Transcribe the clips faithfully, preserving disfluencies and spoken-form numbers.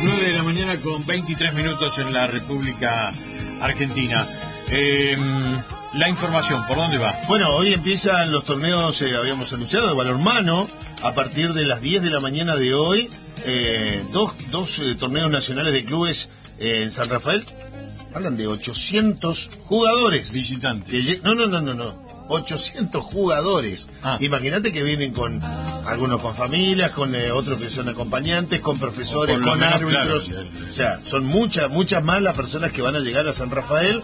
nueve de la mañana con veintitrés minutos en la República Argentina. Eh, la información, ¿por dónde va? Bueno, hoy empiezan los torneos, eh, habíamos anunciado, de balonmano. A partir de las diez de la mañana de hoy, eh, dos, dos eh, torneos nacionales de clubes eh, en San Rafael. Hablan de ochocientos jugadores. Visitantes. Que, no, no, no, no, no. ochocientos jugadores. Ah. Imagínate que vienen con algunos con familias, con eh, otros que son acompañantes, con profesores, con árbitros. Claro. O sea, son muchas, muchas más las personas que van a llegar a San Rafael.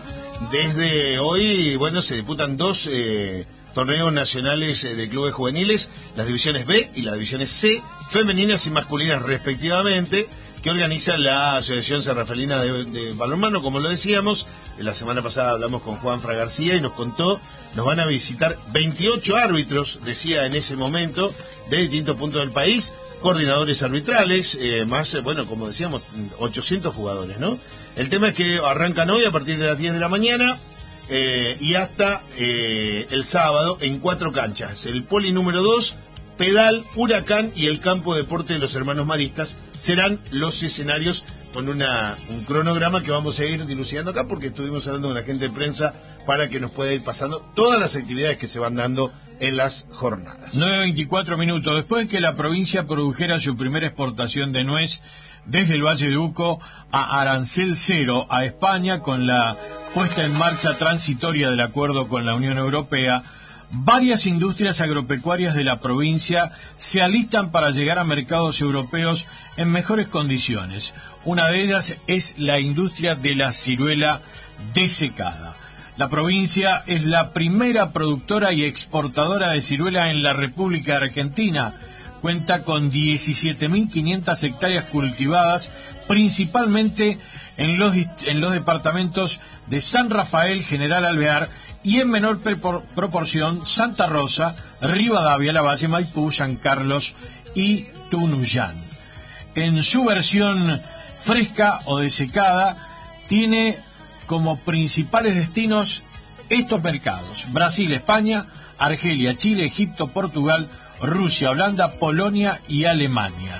Desde hoy, bueno, se disputan dos eh, torneos nacionales eh, de clubes juveniles, las divisiones B y las divisiones C, femeninas y masculinas respectivamente, que organiza la Asociación Sanrafaelina de, de Balonmano, como lo decíamos. La semana pasada hablamos con Juanfra García y nos contó, nos van a visitar veintiocho árbitros, decía en ese momento, de distintos puntos del país, coordinadores arbitrales, eh, más, eh, bueno, como decíamos, ochocientos jugadores, ¿no? El tema es que arrancan hoy a partir de las diez de la mañana eh, y hasta eh, el sábado en cuatro canchas. El poli número dos, Pedal, Huracán y el campo de deporte de los hermanos maristas serán los escenarios, con una un cronograma que vamos a ir dilucidando acá, porque estuvimos hablando con la gente de prensa para que nos pueda ir pasando todas las actividades que se van dando en las jornadas. nueve veinticuatro minutos. Después de que la provincia produjera su primera exportación de nuez desde el Valle de Uco a arancel cero a España, con la puesta en marcha transitoria del acuerdo con la Unión Europea, varias industrias agropecuarias de la provincia se alistan para llegar a mercados europeos en mejores condiciones. Una de ellas es la industria de la ciruela desecada. La provincia es la primera productora y exportadora de ciruela en la República Argentina. Cuenta con diecisiete mil quinientas hectáreas cultivadas, principalmente en los, en los departamentos de San Rafael, General Alvear, y en menor proporción Santa Rosa, Rivadavia, Lavalle, Maipú, San Carlos y Tunuyán. En su versión fresca o desecada, tiene como principales destinos estos mercados: Brasil, España, Argelia, Chile, Egipto, Portugal, Rusia, Holanda, Polonia y Alemania.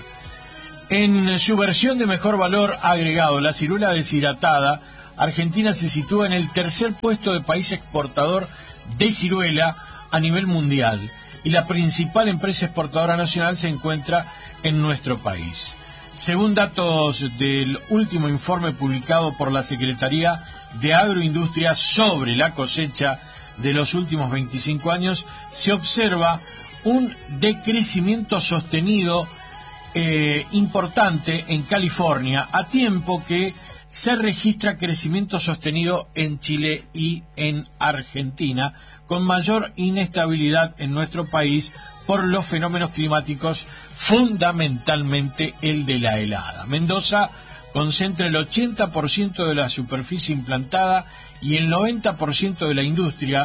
En su versión de mejor valor agregado, la ciruela deshidratada, Argentina se sitúa en el tercer puesto de país exportador de ciruela a nivel mundial, y la principal empresa exportadora nacional se encuentra en nuestro país. Según datos del último informe publicado por la Secretaría de Agroindustria sobre la cosecha de los últimos veinticinco años, se observa un decrecimiento sostenido eh, importante en California, a tiempo que se registra crecimiento sostenido en Chile y en Argentina, con mayor inestabilidad en nuestro país por los fenómenos climáticos, fundamentalmente el de la helada. Mendoza concentra el ochenta por ciento de la superficie implantada y el noventa por ciento de la industria,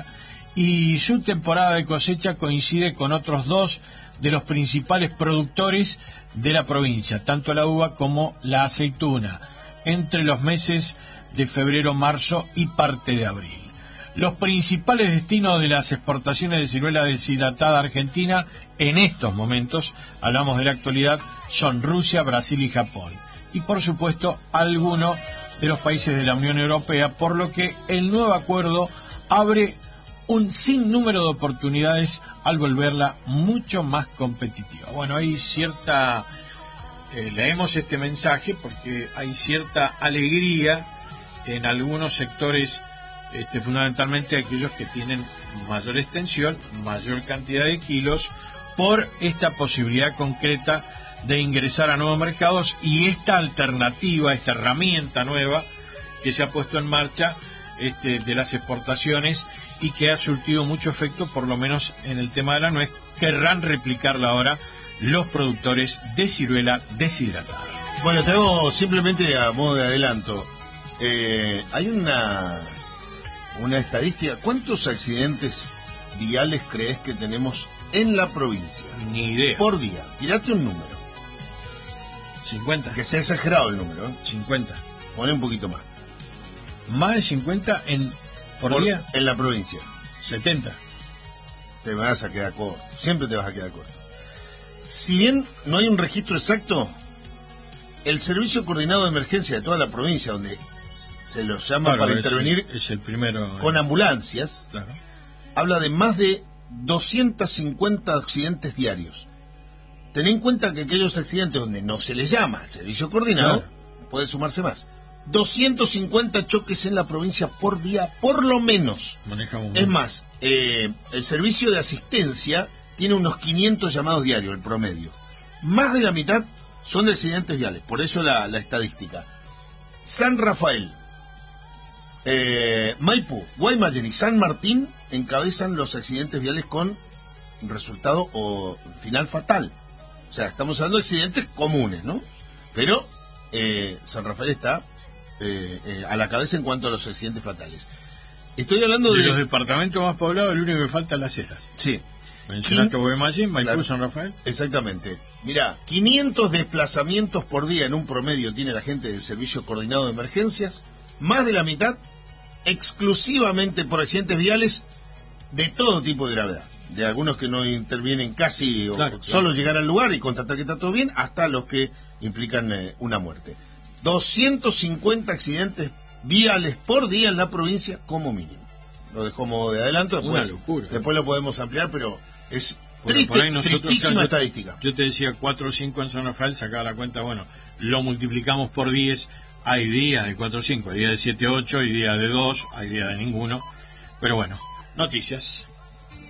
y su temporada de cosecha coincide con otros dos de los principales productores de la provincia, tanto la uva como la aceituna, entre los meses de febrero, marzo y parte de abril. Los principales destinos de las exportaciones de ciruela deshidratada argentina en estos momentos, hablamos de la actualidad, son Rusia, Brasil y Japón. Y por supuesto algunos de los países de la Unión Europea, por lo que el nuevo acuerdo abre un sinnúmero de oportunidades al volverla mucho más competitiva. Bueno, hay cierta... Eh, leemos este mensaje porque hay cierta alegría en algunos sectores, este, fundamentalmente aquellos que tienen mayor extensión, mayor cantidad de kilos, por esta posibilidad concreta de ingresar a nuevos mercados y esta alternativa, esta herramienta nueva que se ha puesto en marcha, este, de las exportaciones, y que ha surtido mucho efecto, por lo menos en el tema de la nuez. Querrán replicarla ahora los productores de ciruela deshidratada. Bueno, te hago simplemente a modo de adelanto. Eh, hay una una estadística. ¿Cuántos accidentes viales crees que tenemos en la provincia? Ni idea. Por día. Tirate un número. cincuenta. Que sea exagerado el número, ¿eh? cincuenta. Pone un poquito más. Más de cincuenta en por, por día. En la provincia. setenta. Te vas a quedar corto. Siempre te vas a quedar corto. Si bien no hay un registro exacto, el servicio coordinado de emergencia de toda la provincia, donde se los llama claro, para es, intervenir es el primero, con ambulancias, claro. habla de más de doscientos cincuenta accidentes diarios. Ten en cuenta que aquellos accidentes donde no se les llama al servicio coordinado, claro, puede sumarse más. doscientos cincuenta choques en la provincia por día, por lo menos. Manejamos es más, eh, el servicio de asistencia tiene unos quinientos llamados diarios, el promedio. Más de la mitad son de accidentes viales, por eso la, la estadística. San Rafael, eh, Maipú, Guaymallén y San Martín encabezan los accidentes viales con resultado o final fatal. O sea, estamos hablando de accidentes comunes, ¿no? Pero eh, San Rafael está eh, eh, a la cabeza en cuanto a los accidentes fatales. Estoy hablando de... de los departamentos más poblados, el único que falta es Las Heras. Sí. Mencionaste Guaymallén, Maipú, claro. San Rafael. Exactamente. Mirá, quinientos desplazamientos por día en un promedio tiene la gente del Servicio Coordinado de Emergencias, más de la mitad exclusivamente por accidentes viales de todo tipo de gravedad. De algunos que no intervienen casi, claro, o solo claro. llegar al lugar y constatar que está todo bien, hasta los que implican eh, una muerte. doscientos cincuenta accidentes viales por día en la provincia como mínimo. Lo dejo como de adelanto, después, una locura, después lo podemos ampliar, pero es por, triste, por ahí nosotros, tristísima claro, estadística. Yo te decía cuatro o cinco en San Rafael, sacaba la cuenta, bueno, lo multiplicamos por diez, hay días de cuatro o cinco, hay días de siete o ocho, hay días de dos, hay días de ninguno, pero bueno, noticias.